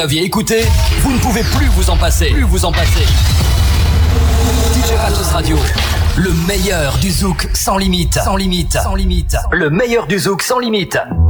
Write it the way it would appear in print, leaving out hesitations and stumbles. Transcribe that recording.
aviez écouté, vous ne pouvez plus vous en passer. DJ Ratos Radio, le meilleur du zouk sans limite. Le meilleur du zouk sans limite.